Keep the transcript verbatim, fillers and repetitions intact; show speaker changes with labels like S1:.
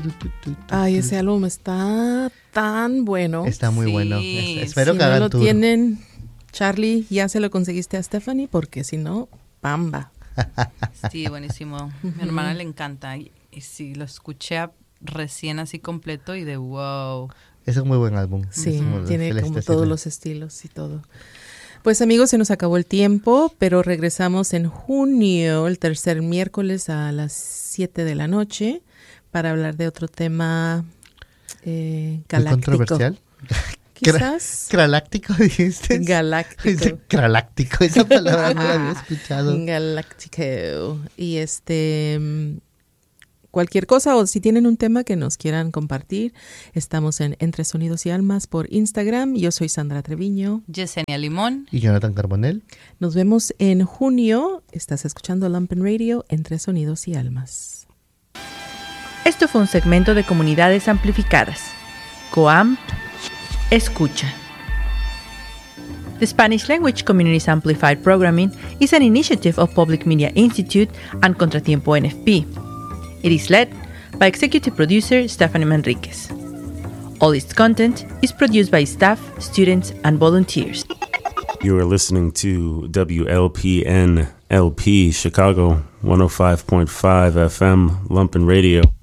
S1: Ay, ese álbum está tan bueno.
S2: Está muy
S3: Sí.
S2: bueno. Es- espero
S1: Si
S2: que
S1: no
S2: hagan
S1: lo
S2: tour.
S1: tienen, Charlie, ya se lo conseguiste a Stephanie, porque si no, pamba.
S3: Sí, buenísimo. Mi hermana le encanta. Y, y sí, lo escuché a- recién así completo y de wow.
S2: Es un muy buen álbum.
S1: Sí,
S2: Es un-
S1: tiene
S2: Celeste
S1: como
S2: sí
S1: todos
S2: me-
S1: los estilos y todo. Pues amigos, se nos acabó el tiempo, pero regresamos en junio, el tercer miércoles a las siete de la noche, para hablar de otro tema eh,
S2: Muy
S1: galáctico.
S2: controversial.
S1: Quizás
S2: ¿Craláctico dijiste?
S1: galáctico.
S2: Dice craláctico, esa palabra no la había escuchado.
S1: Galáctico. Y este, mm, cualquier cosa o si tienen un tema que nos quieran compartir, estamos en Entre Sonidos y Almas por Instagram. Yo soy Sandra Treviño.
S3: Yesenia Limón.
S2: Y Jonathan Carbonell.
S1: Nos vemos en junio. Estás escuchando Lumpen Radio, Entre Sonidos y Almas.
S4: Esto fue un segmento de Comunidades Amplificadas. COAMP Escucha. The Spanish Language Communities Amplified Programming is an initiative of Public Media Institute and Contratiempo N F P. It is led by executive producer Stephanie Manriquez. All its content is produced by staff, students, and volunteers.
S5: You are listening to W L P N L P Chicago one oh five point five F M Lumpen Radio.